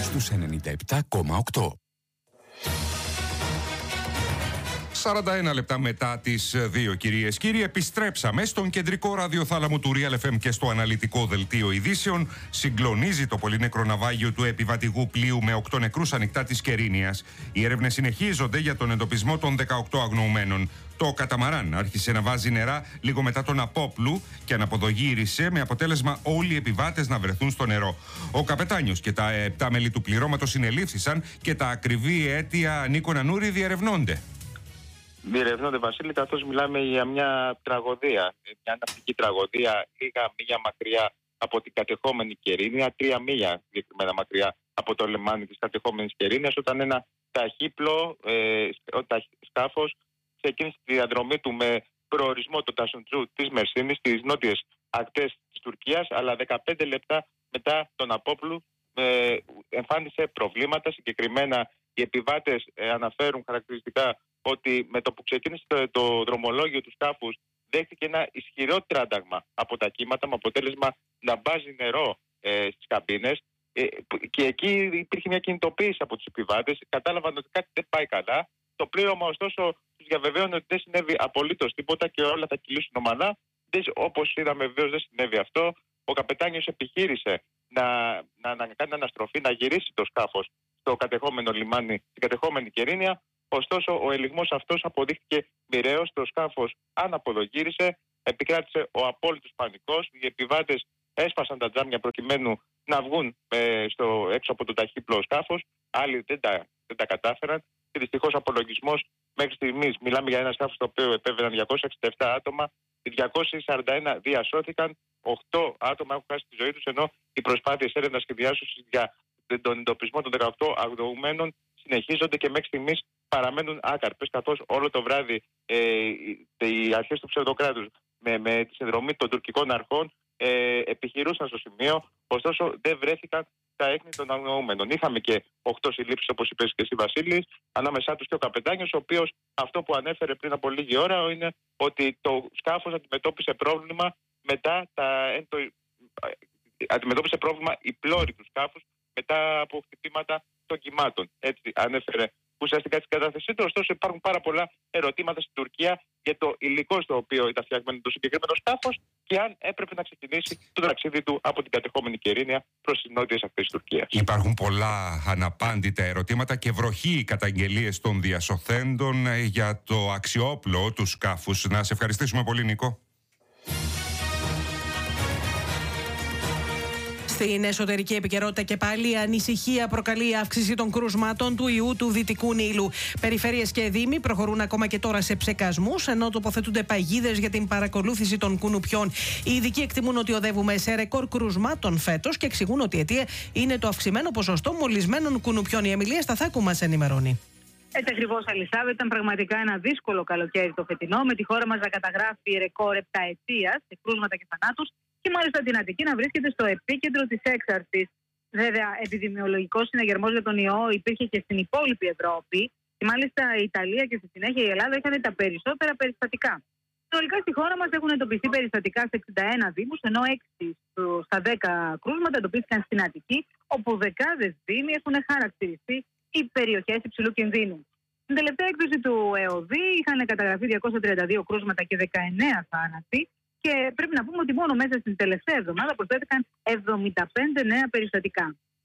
στους 97,8. 41 λεπτά μετά τις 2, κυρίες και κύριοι, επιστρέψαμε στον κεντρικό ραδιοθάλαμο του Real FM και στο αναλυτικό δελτίο ειδήσεων. Συγκλονίζει το πολύνεκρο ναυάγιο του επιβατηγού πλοίου με 8 νεκρούς ανοιχτά της Κερίνιας. Οι έρευνες συνεχίζονται για τον εντοπισμό των 18 αγνοωμένων. Το καταμαράν άρχισε να βάζει νερά λίγο μετά τον Απόπλου και αναποδογύρισε, με αποτέλεσμα όλοι οι επιβάτες να βρεθούν στο νερό. Ο καπετάνιος και τα 7 μέλη του πληρώματος συνελήφθησαν και τα ακριβή αίτια, Νίκο Νανούρη, διερευνώνται. Διερευνώνται, Βασίλη, καθώς μιλάμε για μια τραγωδία, μια ναυτική τραγωδία, λίγα μίλια μακριά από την κατεχόμενη Κερίνια, 3 μίλια συγκεκριμένα μακριά από το λιμάνι της κατεχόμενης Κερίνιας, όταν ένα ταχύπλο σκάφος ξεκίνησε τη διαδρομή του με προορισμό το Τασουντζού της Μερσίνης στις νότιες ακτές της Τουρκίας, αλλά 15 λεπτά μετά τον Απόπλου εμφάνισε προβλήματα. Συγκεκριμένα οι επιβάτες αναφέρουν χαρακτηριστικά ότι με το που ξεκίνησε το δρομολόγιο του σκάφους δέχτηκε ένα ισχυρό τράνταγμα από τα κύματα, με αποτέλεσμα να μπάζει νερό στις καμπίνες, και εκεί υπήρχε μια κινητοποίηση από τους επιβάτες. Κατάλαβαν ότι κάτι δεν πάει καλά. Το πλήρωμα, ωστόσο, τους διαβεβαίωνε ότι δεν συνέβη απολύτως τίποτα και όλα θα κυλήσουν ομαλά. Όπως είδαμε, βεβαίως δεν συνέβη αυτό. Ο καπετάνιος επιχείρησε να κάνει αναστροφή, να γυρίσει το σκάφος στο κατεχόμενο λιμάνι, στην κατεχόμενη Κερίνια. Ωστόσο, ο ελιγμός αυτός αποδείχθηκε μοιραίος. Το σκάφος αναποδογύρισε, επικράτησε ο απόλυτος πανικός. Οι επιβάτες έσπασαν τα τζάμια προκειμένου να βγουν έξω από το ταχύπλο σκάφος. Άλλοι δεν τα κατάφεραν. Και δυστυχώς, απολογισμός μέχρι στιγμής, μιλάμε για ένα σκάφος το οποίο επέβαιναν 267 άτομα. Οι 241 διασώθηκαν. 8 άτομα έχουν χάσει τη ζωή τους, ενώ οι προσπάθειες έρευνας και διάσωσης για τον εντοπισμό των 18 αγνοωμένων συνεχίζονται και μέχρι στιγμής παραμένουν άκαρπες, καθώς όλο το βράδυ οι αρχές του ψευδοκράτους με τη συνδρομή των τουρκικών αρχών επιχειρούσαν στο σημείο, ωστόσο δεν βρέθηκαν τα έχνη των αγνοούμενων. Είχαμε και 8 συλλήψεις, όπως είπες και εσύ, Βασίλη, ανάμεσά τους και ο καπετάνιος, ο οποίος αυτό που ανέφερε πριν από λίγη ώρα είναι ότι το σκάφος αντιμετώπισε πρόβλημα αντιμετώπισε πρόβλημα η πλώρη του σκάφους μετά από χτυπήματα των κυμάτων. Έτσι ανέφερε ουσιαστικά την κατάθεσή του. Ωστόσο, υπάρχουν πάρα πολλά ερωτήματα στην Τουρκία για το υλικό στο οποίο ήταν φτιαγμένο το συγκεκριμένο σκάφος και αν έπρεπε να ξεκινήσει το ταξίδι του από την κατεχόμενη Κερίνια προς τις νότιες ακτές της Τουρκίας. Υπάρχουν πολλά αναπάντητα ερωτήματα και βροχή καταγγελίες των διασωθέντων για το αξιόπλο του σκάφους. Να σε ευχαριστήσουμε πολύ, Νίκο. Στην εσωτερική επικαιρότητα και πάλι, η ανησυχία προκαλεί η αύξηση των κρούσματων του ιού του Δυτικού Νείλου. Περιφέρειες και δήμοι προχωρούν ακόμα και τώρα σε ψεκασμούς, ενώ τοποθετούνται παγίδες για την παρακολούθηση των κουνουπιών. Οι ειδικοί εκτιμούν ότι οδεύουμε σε ρεκόρ κρούσματων φέτος και εξηγούν ότι η αιτία είναι το αυξημένο ποσοστό μολυσμένων κουνουπιών. Η Εμιλία Σταθάκου μας ενημερώνει. Έτσι ακριβώς, Αλισάβετ, ήταν πραγματικά ένα δύσκολο καλοκαίρι το φετινό, με τη χώρα μας να καταγράφει ρεκόρ επταετίας σε κρούσματα και θανάτους. Και μάλιστα την Αττική να βρίσκεται στο επίκεντρο της έξαρσης. Βέβαια, επιδημιολογικός συναγερμός για τον ιό υπήρχε και στην υπόλοιπη Ευρώπη. Και μάλιστα η Ιταλία και στη συνέχεια η Ελλάδα είχαν τα περισσότερα περιστατικά. Συνολικά στη χώρα μας έχουν εντοπιστεί περιστατικά σε 61 δήμους, ενώ 6 στα 10 κρούσματα εντοπίστηκαν στην Αττική, όπου δεκάδες δήμοι έχουν χαρακτηριστεί οι περιοχές υψηλού κινδύνου. Στην τελευταία έκδοση του ΕΟΔΗ είχαν καταγραφεί 232 κρούσματα και 19 θάνατοι. Και πρέπει να πούμε ότι μόνο μέσα στην τελευταία εβδομάδα προσθέθηκαν 75 νέα περιστατικά.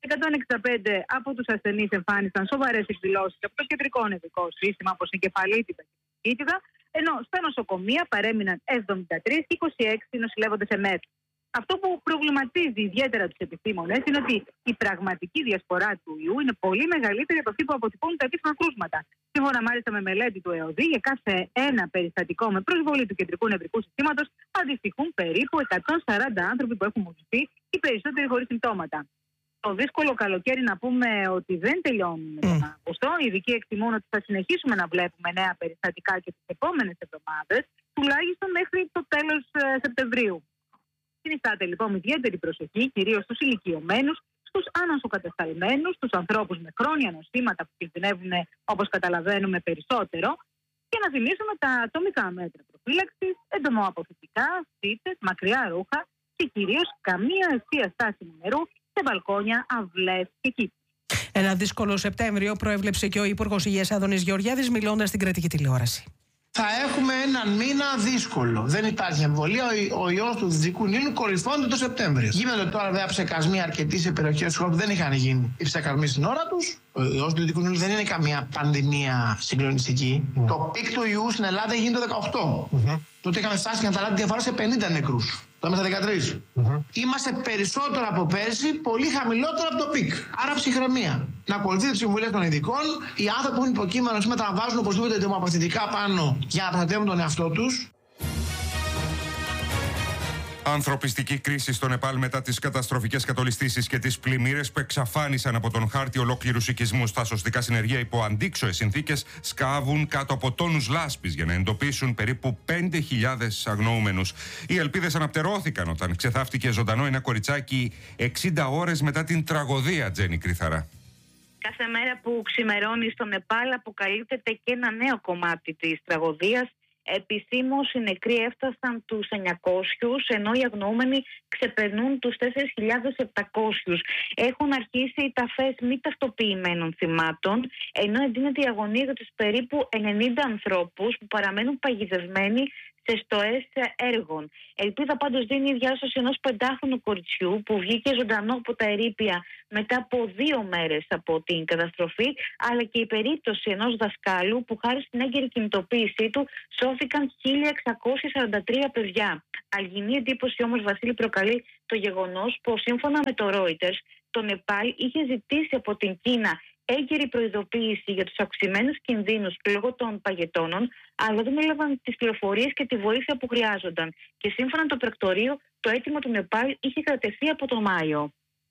165 από τους ασθενείς εμφάνισαν σοβαρές εκδηλώσεις από το κεντρικό νευρικό σύστημα, όπως η εγκεφαλίτιδα και η κήτιδα, ενώ στα νοσοκομεία παρέμειναν 73 και 26 νοσηλεύονται σε ΜΕΘ. Αυτό που προβληματίζει ιδιαίτερα τους επιστήμονες είναι ότι η πραγματική διασπορά του ιού είναι πολύ μεγαλύτερη από αυτή που αποτυπώνουν τα επίσημα κρούσματα. Σύμφωνα μάλιστα με μελέτη του ΕΟΔΗ, για κάθε ένα περιστατικό με προσβολή του κεντρικού νευρικού συστήματος αντιστοιχούν περίπου 140 άνθρωποι που έχουν μολυνθεί, οι περισσότεροι χωρίς συμπτώματα. Το δύσκολο καλοκαίρι να πούμε ότι δεν τελειώνει με τον Αύγουστο. Οι ειδικοί εκτιμούν ότι θα συνεχίσουμε να βλέπουμε νέα περιστατικά και τις επόμενες εβδομάδες, τουλάχιστον μέχρι το τέλος Σεπτεμβρίου. Συνιστάται λοιπόν με ιδιαίτερη προσοχή κυρίως στους ηλικιωμένους, στους ανοσοκατασταλμένους, στους ανθρώπους με χρόνια νοσήματα που κινδυνεύουν, όπως καταλαβαίνουμε, περισσότερο, και να θυμίσουμε τα ατομικά μέτρα προφύλαξης, εντομοαποφυτικά, στίτες, μακριά ρούχα και κυρίως καμία ευθεία στάσιμου νερού σε μπαλκόνια, αυλές και κήπους. Ένα δύσκολο Σεπτέμβριο προέβλεψε και ο Υπουργός Υγείας Άδωνης Γεωργιάδης, μιλώντας στην κρατική τηλεόραση. Θα έχουμε έναν μήνα δύσκολο. Δεν υπάρχει εμβολία. Ο ιός του δυτικού Νείλου κορυφώνεται το Σεπτέμβριο. Γίνονται τώρα βέβαια ψεκασμοί αρκετοί σε περιοχές του χώρου που δεν είχαν γίνει οι ψεκασμοί στην ώρα τους. Ο ιός του δυτικού Νείλου δεν είναι καμία πανδημία συγκλονιστική. Το πικ του ιού στην Ελλάδα έγινε το 18. Τότε είχαμε φτάσει για να τα διαφορά σε 50 νεκρούς. Τώρα είμαστε 13. Είμαστε περισσότερο από πέρσι, πολύ χαμηλότερο από το πικ. Άρα ψυχραιμία. Να ακολουθείτε τις συμβουλές των ειδικών. Οι άνθρωποι που είναι υποκείμενο σήμερα να βάζουν οπωσδήποτε αιμοπαθητικά πάνω για να προστατεύουν τον εαυτό τους. Ανθρωπιστική κρίση στο Νεπάλ μετά τις καταστροφικές κατολιστήσεις και τις πλημμύρες που εξαφάνισαν από τον χάρτη ολόκληρους οικισμούς. Τα σωστικά συνεργεία υπό αντίξωες συνθήκες σκάβουν κάτω από τόνους λάσπης για να εντοπίσουν περίπου 5.000 αγνοούμενους. Οι ελπίδες αναπτερώθηκαν όταν ξεθάφτηκε ζωντανό ένα κοριτσάκι 60 ώρες μετά την τραγωδία, Τζένι Κρυθαρά. Κάθε μέρα που ξημερώνει στο Νεπάλ αποκαλύπτεται και ένα νέο κομμάτι της τραγωδίας. Επισήμως οι νεκροί έφτασαν τους 900, ενώ οι αγνοούμενοι ξεπερνούν τους 4.700. Έχουν αρχίσει οι ταφές μη ταυτοποιημένων θυμάτων, ενώ εντείνεται η αγωνία για τους περίπου 90 ανθρώπους που παραμένουν παγιδευμένοι σε στοές έργων. Ελπίδα πάντως δίνει η διάσωση ενός 5χρονου κοριτσιού που βγήκε ζωντανό από τα ερείπια μετά από 2 μέρες από την καταστροφή, αλλά και η περίπτωση ενός δασκάλου που χάρη στην έγκαιρη κινητοποίησή του σώθηκαν 1.643 παιδιά. Αλγινή εντύπωση όμως, Βασίλη, προκαλεί το γεγονός πως σύμφωνα με το Reuters, το Νεπάλ είχε ζητήσει από την Κίνα έγκαιρη προειδοποίηση για τους αυξημένους κινδύνους λόγω των παγετώνων, αλλά δεν έλαβαν τις πληροφορίες και τη βοήθεια που χρειάζονταν. Και σύμφωνα με το πρακτορείο, το αίτημα του Νεπάλ είχε κρατεθεί από τον Μάιο.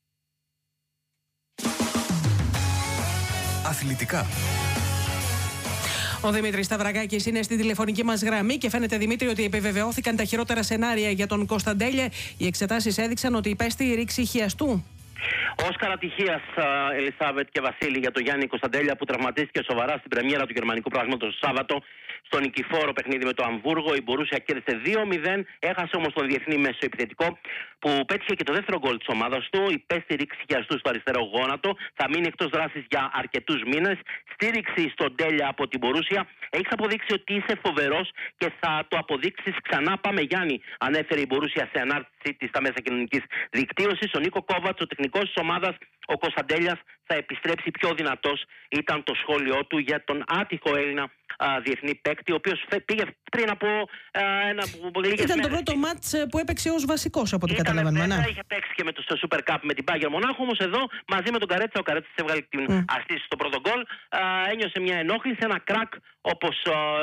Αθλητικά. Ο Δημήτρης Σταυρακάκης είναι στη τηλεφωνική μας γραμμή και φαίνεται, Δημήτρη, ότι επιβεβαιώθηκαν τα χειρότερα σενάρια για τον Κωνσταντέλια. Οι εξετάσεις έδειξαν ότι υπέστη ρήξη χιαστού. Όσκαρ ατυχίας, Ελισάβετ και Βασίλη, για τον Γιάννη Κωνσταντέλια που τραυματίστηκε σοβαρά στην πρεμιέρα του γερμανικού πράγματος το Σάββατο στο νικηφόρο παιχνίδι με το Αμβούργο. Η Μπορούσια κέρδισε 2-0, έχασε όμως τον διεθνή μέσο επιθετικό που πέτυχε και το δεύτερο γκολ της ομάδας του. Υπέστη ρήξη χιαστού στο αριστερό γόνατο, θα μείνει εκτός δράσης για αρκετούς μήνες. Στήριξη στον Τέλια από την Μπορούσια. Έχεις αποδείξει ότι είσαι φοβερός και θα το αποδείξεις ξανά. Πάμε, Γιάννη, ανέφερε η Μπορούσια σε ανάρτησή της στα μέσα κοινωνικής δικτύωσης. Ο Νίκο Κόβατς, ο τεχνικός της ομάδας, ο Κωνσταντέλιας θα επιστρέψει πιο δυνατός, ήταν το σχόλιο του για τον άτυχο Έλληνα διεθνή παίκτη, ο οποίος πήγε πριν από λίγες μέρες. Ήταν το πρώτο μάτς που έπαιξε ως βασικός, από ό,τι καταλαβαίνουμε. Ναι. Είχε παίξει και με το Super Cup με την Bayern Μονάχου, όμως εδώ μαζί με τον Καρέτσα, ο Καρέτσας έβγαλε την αστήση στο πρώτο γκολ. Ένιωσε μια ενόχληση, ένα κρακ, όπως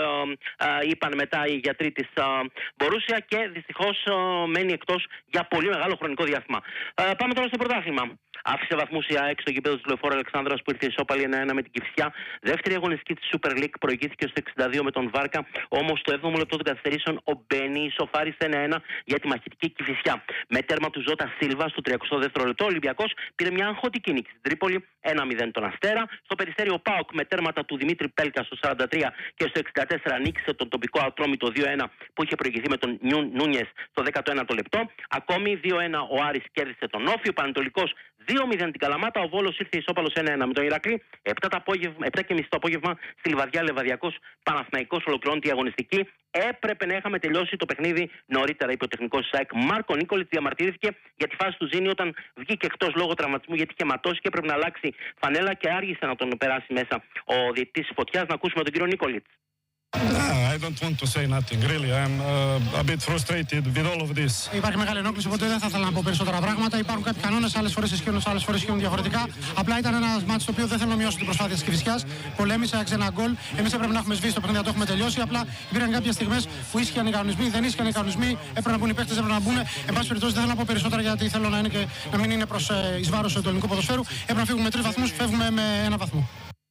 είπαν μετά οι γιατροί της Μπορούσια, και δυστυχώς μένει εκτός για πολύ μεγάλο χρονικό διάστημα. Πάμε τώρα στο πρωτάθλημα. Άφησε βαθμούς η ΑΕΚ στο γήπεδο του Λεωφόρου Αλεξάνδρας που ήρθε ισόπαλη 1-1 με την Κηφισιά. Δεύτερη αγωνιστική της Super League, προηγήθηκε στο 62 με τον Βάρκα. Όμως το 7ο λεπτό των καθυστερήσεων ο Μπένι ισοφάρισε 1-1 για τη μαχητική Κηφισιά. Με τέρμα του Ζώτα Σίλβα στο 32ο λεπτό, ο Ολυμπιακός πήρε μια αγχωτική νίκη στην Τρίπολη 1-0 τον Αστέρα. Στο Περιστέρι ο ΠΑΟΚ με τέρματα του Δημήτρη Πέλκα στο 43 και στο 64 νίκησε τον τοπικό Ατρόμητο 2-1 που είχε προηγηθεί με τον Νούνιες στο 19ο λεπτό. Ακόμη 2-1 ο Άρης κέρδισε τον Όφη. Ο Πανετολικός 2-0 την Καλαμάτα. Ο Βόλος ήρθε ισόπαλος 1-1 με τον Ηρακλή. 7:30 το απόγευμα στη Λιβαδιά Λεβαδιακός Παναθηναϊκός ολοκληρώνει τη αγωνιστική. Έπρεπε να είχαμε τελειώσει το παιχνίδι νωρίτερα, είπε ο τεχνικός της ΑΕΚ. Μάρκο Νίκολιτς διαμαρτυρήθηκε για τη φάση του Ζήνη όταν βγήκε εκτός λόγω τραυματισμού, γιατί είχε ματώσει και έπρεπε να αλλάξει φανέλα και άργησε να τον περάσει μέσα ο διαιτητής της Φωτιάς. Να ακούσουμε τον κύριο Νίκολιτς. I don't want to say nothing, really. I'm a bit frustrated with all of this. Υπάρχει μεγάλη ενόχληση, οπότε δεν θα ήθελα να πω περισσότερα πράγματα. Υπάρχουν κάποιοι κανόνες, άλλες φορές ισχύουν, άλλες φορές ισχύουν διαφορετικά. Απλά ήταν ένα μάτι στο οποίο δεν θέλω να μειώσω την προσπάθεια της Κηφισιάς. Πολέμησε, έξε ένα γκολ. Εμείς έπρεπε να έχουμε σβήσει το παιχνίδι, να το έχουμε τελειώσει. Απλά υπήρχαν κάποιες στιγμές που ίσχυαν οι κανονισμοί, δεν ίσχυαν οι κανονισμοί. Έπρεπε να μπουν οι παίκτες, έπρεπε να μπουν. Εν πάση περιπτώσει, δεν θέλω να πω περισσότερα γιατί θέλω να είναι και να μην είναι εις βάρος του ελληνικού ποδοσφαίρου. Έπρεπε να φύγουμε με 3 βαθμούς, φεύγουμε με 1 βαθμό.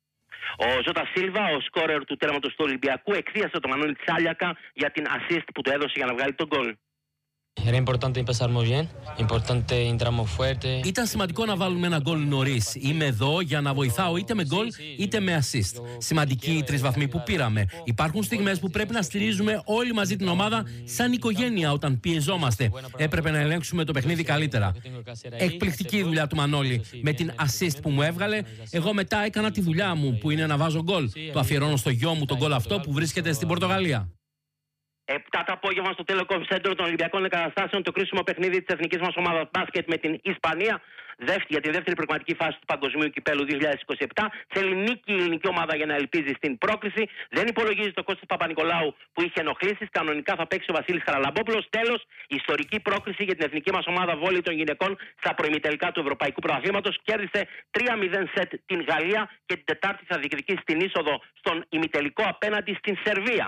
Ο Ζώτα Σίλβα, ο σκόρερ του τέρματος του Ολυμπιακού, εκθίασε τον Μανώλη Τσάλιακα για την assist που του έδωσε για να βγάλει τον γκολ. Ήταν σημαντικό να βάλουμε ένα γκολ νωρίς. Είμαι εδώ για να βοηθάω είτε με γκολ είτε με assist. Σημαντικοί οι 3 βαθμοί που πήραμε. Υπάρχουν στιγμές που πρέπει να στηρίζουμε όλοι μαζί την ομάδα σαν οικογένεια όταν πιεζόμαστε. Έπρεπε να ελέγξουμε το παιχνίδι καλύτερα. Εκπληκτική η δουλειά του Μανώλη. Με την assist που μου έβγαλε, εγώ μετά έκανα τη δουλειά μου που είναι να βάζω γκολ. Το αφιερώνω στο γιο μου τον γκολ αυτό που βρίσκεται στην Πορτογαλία. 7 το απόγευμα στο Telecom Center των Ολυμπιακών Εγκαταστάσεων το κρίσιμο παιχνίδι της εθνικής μας ομάδας μπάσκετ με την Ισπανία για τη δεύτερη προγραμματική φάση του Παγκοσμίου Κυπέλλου 2027. Θέλει νίκη η ελληνική ομάδα για να ελπίζει στην πρόκριση. Δεν υπολογίζει το Κώστας Παπα-Νικολάου που είχε ενοχλήσεις. Κανονικά θα παίξει ο Βασίλης Χαραλαμπόπουλος. Τέλος, ιστορική πρόκριση για την εθνική μας ομάδα βόλεϊ των γυναικών στα προημιτελικά του Ευρωπαϊκού Πρωταθλήματος. Κέρδισε 3-0 σετ την Γαλλία και την Τετάρτη θα διεκδικήσει την είσοδο στον ημιτελικό απέναντι στην Σερβία.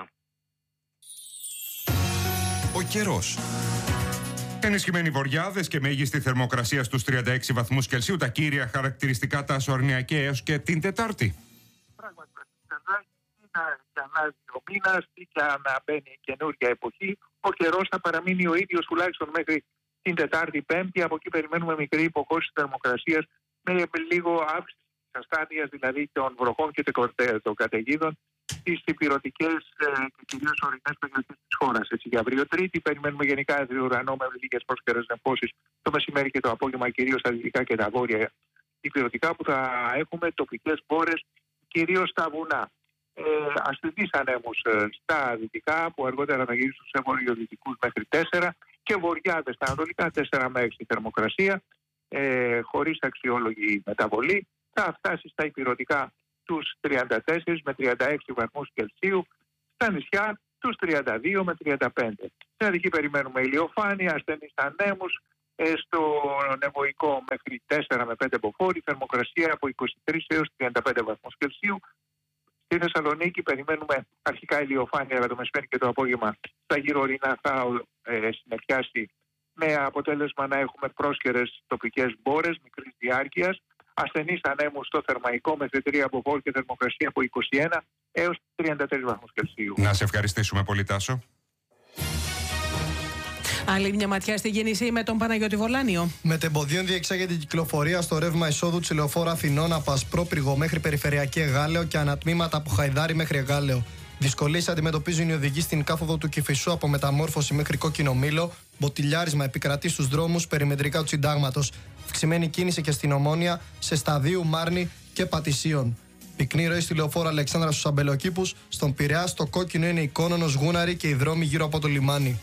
Ο καιρός. Ενισχυμένοι βοριάδες και μέγιστη θερμοκρασία στους 36 βαθμούς Κελσίου. Τα κύρια χαρακτηριστικά τα ασορνιακά έως και την Τετάρτη. Πράγματι, να αλλάζει ο μήνας ή και να μπαίνει καινούργια εποχή. Ο καιρός θα παραμείνει ο ίδιος τουλάχιστον μέχρι την Τετάρτη Πέμπτη. Από εκεί περιμένουμε μικρή υποχώρηση θερμοκρασίας με λίγο αύξηση της ασθάνειας, δηλαδή των βροχών και των καταιγίδων στις υπηρετικές και κυρίως ορεινές περιοχές της χώρας. Έτσι, για αύριο Τρίτη περιμένουμε γενικά άδειο ουρανό με λίγες πρόσχερες νεφώσεις το μεσημέρι και το απόγευμα, κυρίως στα δυτικά και τα βόρεια υπηρετικά, που θα έχουμε τοπικές μπόρες κυρίως στα βουνά. Ασθενείς ανέμους στα δυτικά που αργότερα θα γυρίσουν σε βορειοδυτικούς μέχρι 4 και βοριάδες στα ανατολικά 4 με 6 θερμοκρασία χωρίς αξιόλογη μεταβολή. Θα φτάσει στα υπηρετικά τους 34 με 36 βαθμούς Κελσίου, στα νησιά τους 32 με 35. Στην Αττική περιμένουμε ηλιοφάνεια, ασθενείς ανέμους, στο νεβοϊκό μέχρι 4 με 5 μποφόρ, θερμοκρασία από 23 έως 35 βαθμούς Κελσίου. Στη Θεσσαλονίκη περιμένουμε αρχικά ηλιοφάνεια, αλλά το μεσημέρι και το απόγευμα στα γύρω-ορεινά θα συνεχιάσει με αποτέλεσμα να έχουμε πρόσχερες τοπικές μπόρες μικρής διάρκειας. Ασθενείς ανέμους στο θερμαϊκό με 3 μποφόρ και θερμοκρασία από 21 έως 33 βαθμούς Κελσίου. Να σε ευχαριστήσουμε πολύ, Τάσο. Άλλη μια ματιά στη κίνηση με τον Παναγιώτη Βολάνιο. Μετεμποδίων διεξάγεται η κυκλοφορία στο ρεύμα εισόδου της λεωφόρου Αθηνών από Ασπρόπυργο μέχρι Περιφερειακή Εγάλεο και ανατμήματα από Χαϊδάρι μέχρι Εγάλεο. Δυσκολίες αντιμετωπίζουν οι οδηγοί στην κάθοδο του Κηφισού από Μεταμόρφωση μέχρι Κόκκινο Μήλο. Μποτιλιάρισμα επικρατεί στους δρόμους περιμετρικά του Συντάγματος. Αυξημένη κίνηση και στην Ομόνια, σε Σταδίου, Μάρνη και Πατησίων. Πυκνή ροή στη λεωφόρο Αλεξάνδρα στους Αμπελοκήπους. Στον Πειραιά, στο κόκκινο είναι η Κόνονος, Γούναρη και οι δρόμοι γύρω από το λιμάνι.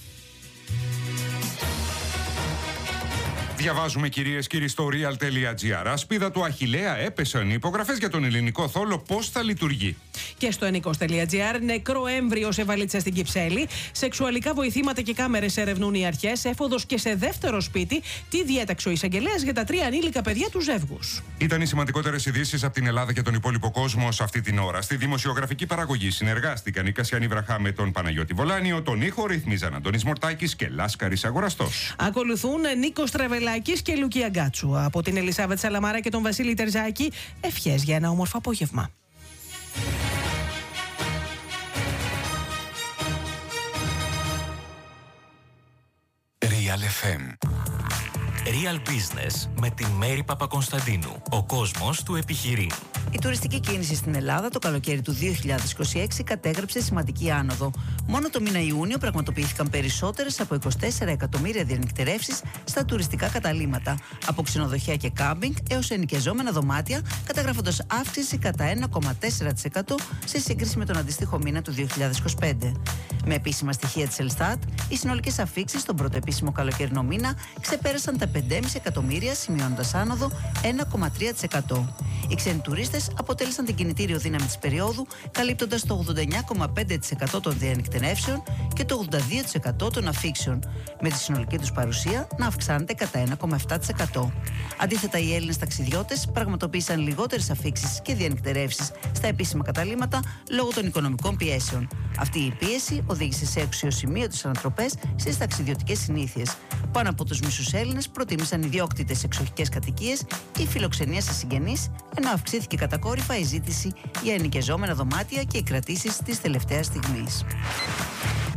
Διαβάζουμε, κυρίες και κύριοι, στο real.gr. Ασπίδα του Αχιλλέα, έπεσαν οι υπογραφές για τον ελληνικό θόλο. Πώς θα λειτουργεί? Και στο ενικός.gr, νεκρό έμβριο σε βαλίτσα στην Κυψέλη. Σεξουαλικά βοηθήματα και κάμερες ερευνούν οι αρχές. Έφοδος και σε δεύτερο σπίτι. Τι διέταξε ο εισαγγελέας για τα 3 ανήλικα παιδιά του ζεύγους. Ήταν οι σημαντικότερες ειδήσεις από την Ελλάδα και τον υπόλοιπο κόσμο σε αυτή την ώρα. Στη δημοσιογραφική παραγωγή συνεργάστηκαν η Κασιανή Βραχά με τον Παναγιώτη Βολάνιο. Τον ήχο ρυθμίζαν Αντώνης Μορτάκης και Λάσκαρης Αγοραστός. Ακολουθούν Νίκος Τραβελάκης και Λουκία Γκάτσου. Από την Ελισάβετ Σαλαμάρα και τον Βασίλη Τερζάκη, ευχές για ένα όμορφο απόγευμα. Real FM. Real Business με τη Μέρη Παπακωνσταντίνου. Ο κόσμος του επιχειρεί. Η τουριστική κίνηση στην Ελλάδα το καλοκαίρι του 2026 κατέγραψε σημαντική άνοδο. Μόνο το μήνα Ιούνιο πραγματοποιήθηκαν περισσότερες από 24 εκατομμύρια διανυκτερεύσεις στα τουριστικά καταλύματα, από ξενοδοχεία και κάμπινγκ έως ενοικιαζόμενα δωμάτια, καταγράφοντας αύξηση κατά 1,4% σε σύγκριση με τον αντίστοιχο μήνα του 2025. Με επίσημα στοιχεία της Ελστάτ, οι συνολικές αφίξεις στον πρώτο επίσημο καλοκαιρινό μήνα ξεπέρασαν τα 5,5 εκατομμύρια, σημειώνοντας άνοδο 1,3%. Οι ξένοι τουρίστες αποτέλεσαν την κινητήριο δύναμη της περίοδου, καλύπτοντας το 89,5% των διανυκτενεύσεων και το 82% των αφίξεων, με τη συνολική τους παρουσία να αυξάνεται κατά 1,7%. Αντίθετα, οι Έλληνες ταξιδιώτες πραγματοποίησαν λιγότερες αφίξεις και διανυκτερεύσεις στα επίσημα καταλύματα λόγω των οικονομικών πιέσεων. Αυτή η πίεση οδήγησε σε αξιοσημείωτες ανατροπές στις ταξιδιωτικές συνήθειες. Πάνω από τους μισούς Έλληνες προτίμησαν ιδιόκτητες εξοχικές κατοικίες ή φιλοξενία σε συγγενείς, ενώ αυξήθηκε κατακόρυφα η ζήτηση για ενοικιαζόμενα δωμάτια και οι κρατήσεις της τελευταίας στιγμής.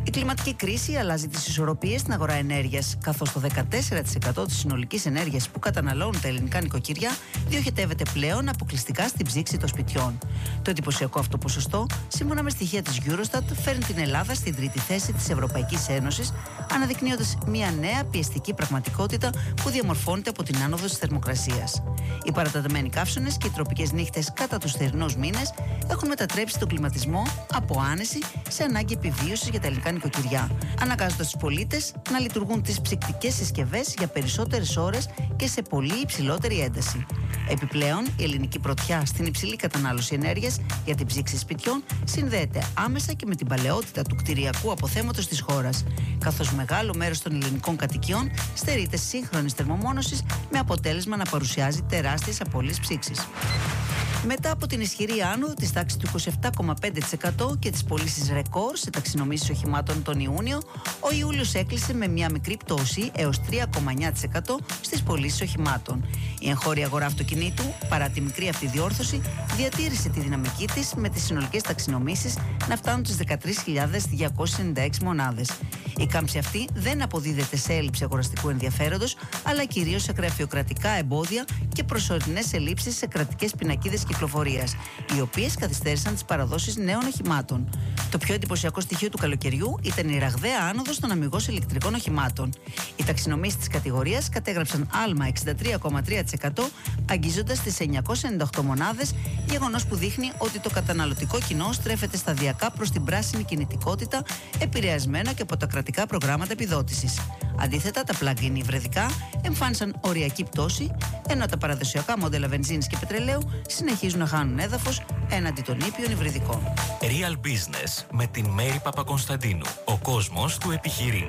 Η κλιματική κρίση αλλάζει τις ισορροπίες στην αγορά ενέργειας, καθώς το 14% της συνολικής ενέργειας που καταναλώνουν τα ελληνικά νοικοκυριά διοχετεύεται πλέον αποκλειστικά στην ψήξη των σπιτιών. Το εντυπωσιακό αυτό ποσοστό, σύμφωνα με στοιχεία της Eurostat, φέρνει την Ελλάδα στην τρίτη θέση της Ευρωπαϊκής Ένωσης, αναδεικνύοντας μια νέα πιεστική πραγματικότητα που διαμορφώνεται από την άνοδο της θερμοκρασίας. Οι παρατεταμένοι καύσωνες και οι τροπικές νύχτες κατά τους θερινούς μήνες έχουν μετατρέψει τον κλιματισμό από άνεση σε ανάγκη επιβίωσης για τα ελληνικά νοικοκυριά, αναγκάζοντας τους πολίτες να λειτουργούν τις ψυκτικές συσκευές για περισσότερες ώρες και σε πολύ υψηλότερη ένταση. Επιπλέον, η ελληνική πρωτιά στην υψηλή κατανάλωση ενέργειας για την ψήξη σπιτιών συνδέεται άμεσα και με την παλαιότητα του κτηριακού αποθέματος της χώρας, καθώς μεγάλο μέρος των ελληνικών κατοικιών στερείται σύγχρονης θερμομόνωσης, με αποτέλεσμα να παρουσιάζει τεράστιες απώλειες ψήξης. Μετά από την ισχυρή άνοδο της τάξης του 27,5% και τις πωλήσεις ρεκόρ σε ταξινομήσεις οχημάτων τον Ιούνιο, ο Ιούλιος έκλεισε με μια μικρή πτώση έως 3,9% στις πωλήσεις οχημάτων. Η εγχώρια αγορά αυτοκινήτου, παρά τη μικρή αυτή διόρθωση, διατήρησε τη δυναμική της, με τις συνολικές ταξινομήσεις να φτάνουν στις 13.296 μονάδες. Η κάμψη αυτή δεν αποδίδεται σε έλλειψη αγοραστικού ενδιαφέροντος, αλλά κυρίως σε γραφειοκρατικά εμπόδια και προσωρινές ελλείψεις σε κρατικές πινακίδες κυκλοφορίας, οι οποίες καθυστέρησαν τις παραδόσεις νέων οχημάτων. Το πιο εντυπωσιακό στοιχείο του καλοκαιριού ήταν η ραγδαία άνοδος των αμιγώς ηλεκτρικών οχημάτων. Οι ταξινομήσεις της κατηγορίας κατέγραψαν άλμα 63,3%, αγγίζοντας τις 998 μονάδες, γεγονός που δείχνει ότι το καταναλωτικό κοινό στρέφεται σταδιακά προς την πράσινη κινητικότητα, επηρεασμένο και από τα κρατικά προγράμματα επιδότησης. Αντίθετα, τα plug-in υβριδικά εμφάνισαν οριακή πτώση, ενώ τα παραδοσιακά μοντέλα βενζίνης και πετρελαίου συνεχίζουν να χάνουν έδαφος έναντι των ήπιων υβριδικών. Real Business με την Μέρη Παπακονσταντίνου. Ο κόσμος του επιχειρεί.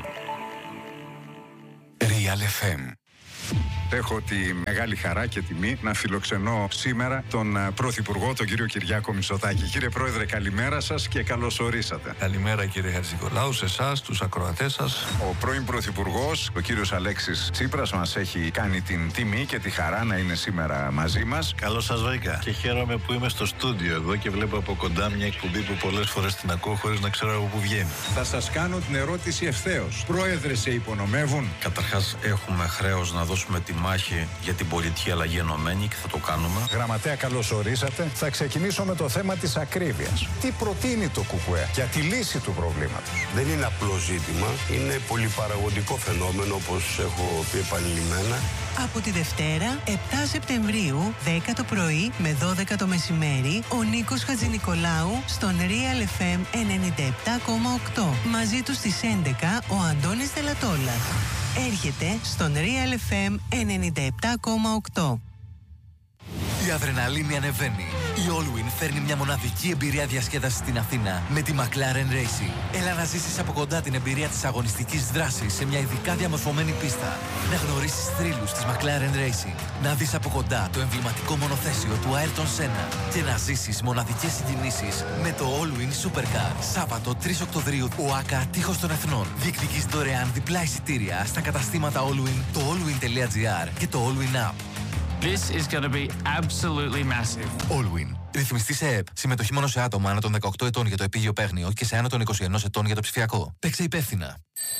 Real FM. Έχω τη μεγάλη χαρά και τιμή να φιλοξενώ σήμερα τον Πρωθυπουργό, τον κύριο Κυριάκο Μητσοτάκη. Κύριε Πρόεδρε, καλημέρα σας και καλώς ορίσατε. Καλημέρα κύριε Χατζηνικολάου, σε εσάς, τους ακροατές σας. Ο πρώην Πρωθυπουργός, ο κύριος Αλέξης Τσίπρας, μας έχει κάνει την τιμή και τη χαρά να είναι σήμερα μαζί μας. Καλώς σας βρήκα και χαίρομαι που είμαι στο στούντιο εδώ και βλέπω από κοντά μια εκπομπή που πολλές φορές την ακούω χωρίς να ξέρω από πού βγαίνει. Θα σας κάνω την ερώτηση ευθέως. Πρόεδρε, σε υπονομεύουν? Καταρχάς, έχουμε χρέος να δώσουμε τη μάχη για την πολιτική αλλαγή ενωμένη και θα το κάνουμε. Γραμματέα, καλώς ορίσατε. Θα ξεκινήσω με το θέμα της ακρίβειας. Τι προτείνει το ΚΚΕ για τη λύση του προβλήματος? Δεν είναι απλό ζήτημα, είναι πολυπαραγωγικό φαινόμενο, όπως έχω πει επανειλημμένα. Από τη Δευτέρα, 7 Σεπτεμβρίου, 10 το πρωί με 12 το μεσημέρι, ο Νίκος Χατζηνικολάου στον Real FM 97,8. Μαζί του στις 11 ο Αντώνης Τελατόλας. Έρχεται στον Real FM 97,8. Η αδρεναλίνη ανεβαίνει. Η Allwyn φέρνει μια μοναδική εμπειρία διασκέδασης στην Αθήνα με τη McLaren Racing. Έλα να ζήσεις από κοντά την εμπειρία της αγωνιστικής δράσης σε μια ειδικά διαμορφωμένη πίστα. Να γνωρίσεις θρύλους της McLaren Racing. Να δεις από κοντά το εμβληματικό μονοθέσιο του Ayrton Senna. Και να ζήσεις μοναδικές συγκινήσεις με το Allwyn Supercar. Σάββατο 3 Οκτωβρίου, ο ΑΚΑ Τείχος των Εθνών. Διεκδικείς δωρεάν διπλά εισιτήρια στα καταστήματα Allwyn, το allwyn.gr και το Allwyn App. This is going to be absolutely massive. Allwyn. Ρυθμιστή σε ΕΕΠ. Συμμετοχή μόνο σε άτομα άνω των 18 ετών για το επίγειο παίγνιο και σε άνω των 21 ετών για το ψηφιακό. Παίξε υπεύθυνα.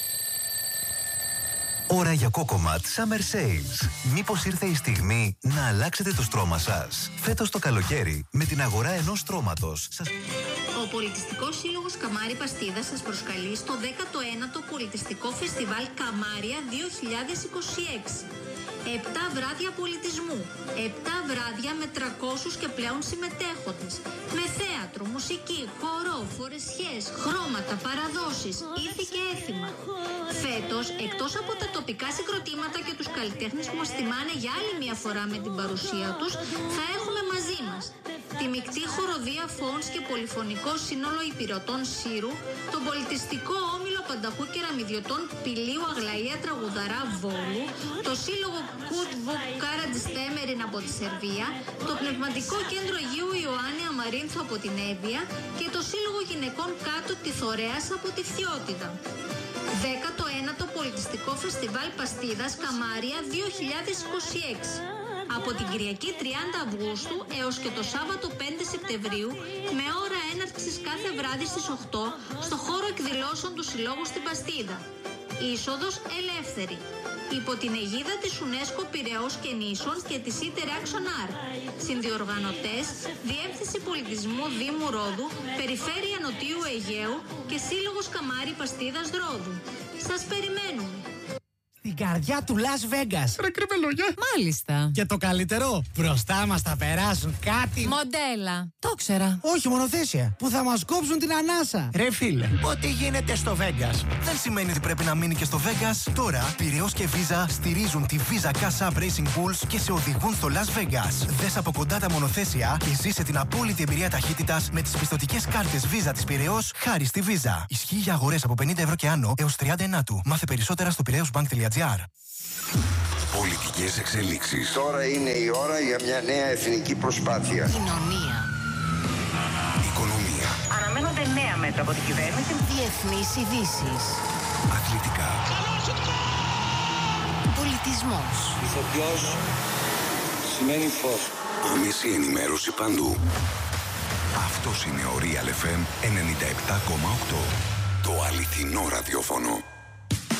Ώρα για Cocomat Summer Sales. Μήπως ήρθε η στιγμή να αλλάξετε το στρώμα σας? Φέτος το καλοκαίρι, με την αγορά ενός στρώματος. Ο Πολιτιστικός Σύλλογος Καμάρι Παστίδας σας προσκαλεί στο 19ο Πολιτιστικό Φεστιβάλ Καμάρια 2026. 7 βράδια πολιτισμού, 7 βράδια με 300 και πλέον συμμετέχοντες, με θέατρο, μουσική, χορό, φορεσιές, χρώματα, παραδόσεις, ήθη και έθιμα. Φέτος, εκτός από τα τοπικά συγκροτήματα και τους καλλιτέχνες που μας τιμάνε για άλλη μια φορά με την παρουσία τους, θα έχουμε μαζί μας τη μεικτή χοροδία Φόνς και πολυφωνικό σύνολο υπηρετών Σύρου, τον πολιτιστικό όμιλο Πανταχού Κεραμιδιωτών Πηλίου Αγλαία Τραγουδαρά Βόλου, το σύλλογο Κούτβο Κάρατζιστέμεριν από τη Σερβία, το πνευματικό κέντρο Αγίου Ιωάννη Αμαρίνθου από την Εύβοια και το σύλλογο γυναικών Κάτω τη Θωρέας από τη Φθιώτιδα. 19ο Πολιτιστικό Φεστιβάλ Παστίδας Καμάρια 2026. Από την Κυριακή 30 Αυγούστου έως και το Σάββατο 5 Σεπτεμβρίου με ώρα έναρξης κάθε βράδυ στις 8 στο χώρο εκδηλώσεων του Συλλόγου στην Παστίδα. Είσοδος ελεύθερη. Υπό την αιγίδα της UNESCO Πειραιώς και Νήσων και της Interaction Art. Συνδιοργανωτές, Διεύθυνση Πολιτισμού Δήμου Ρόδου, Περιφέρεια Νοτιού Αιγαίου και Σύλλογος Καμάρι Παστίδας Ρόδου. Σας περιμένουμε. Στην καρδιά του Las Vegas. Ρε κρυβελόγια. Μάλιστα. Και το καλύτερο, μπροστά μας θα περάσουν κάτι. Μοντέλα. Το ξέρα. Όχι, μονοθέσια. Που θα μας κόψουν την ανάσα. Ρε φίλε, ό,τι γίνεται στο Vegas δεν σημαίνει ότι πρέπει να μείνει και στο Vegas. Τώρα, Πειραιώς και Visa στηρίζουν τη Visa Cash App Racing Bulls και σε οδηγούν στο Las Vegas. Δες από κοντά τα μονοθέσια και ζήσε την απόλυτη εμπειρία ταχύτητας με τις πιστωτικές κάρτες Visa της Πειραιώς χάρη στη Visa. Ισχύει για αγορές από 50 ευρώ και άνω έως 39. Μάθε περισσότερα στο piraeusbank.gr. Πολιτικές εξελίξεις. Τώρα είναι η ώρα για μια νέα εθνική προσπάθεια. Κοινωνία. Οικονομία. Αναμένονται νέα μέτρα από την κυβέρνηση. Διεθνείς ειδήσεις. Αθλητικά. Πολιτισμός. Ηθοποιός σημαίνει φως. Άμεση ενημέρωση παντού. Αυτός είναι ο Real FM 97,8. Το αληθινό ραδιόφωνο.